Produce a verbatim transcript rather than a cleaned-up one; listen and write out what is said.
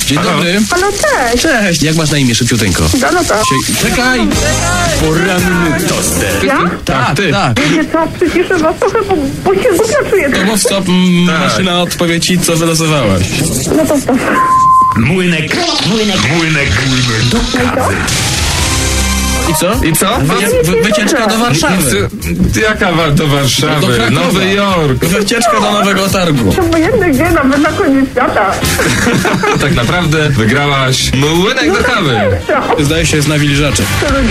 Dzień dobry. Halo, cześć. Cześć, jak masz na imię, szybciuteńko? Danuta. Sie- Czekaj! Poranny toster. Ja? Tak, ty. Tak. Wiecie co, przyciszę was trochę, bo, bo się głupio czuję. To mów stop, m, maszyna odpowie ci, co wylosowałaś. No to stop. Młynek, młynek, młynek, młynek do kawy. I co? I co? Wy, wy, wycieczka do Warszawy. Jaka wa- do Warszawy? Do Krakowa. Nowy Jork. Wycieczka do Nowego Targu. To obojętne gdzie, nawet na koniec świata. Tak naprawdę wygrałaś młynek do kawy. Co? Zdaje się, jest nawilżacze.